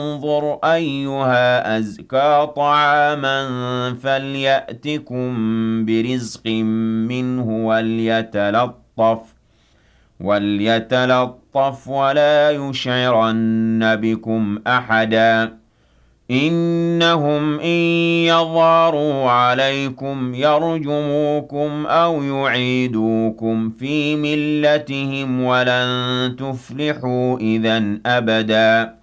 انظر أيها أزكى طعاما فليأتكم برزق منه وليتلطف ولا يشعرن بكم أحدا إنهم إن يظهروا عليكم يرجموكم أو يعيدوكم في ملتهم ولن تفلحوا إذا أبدا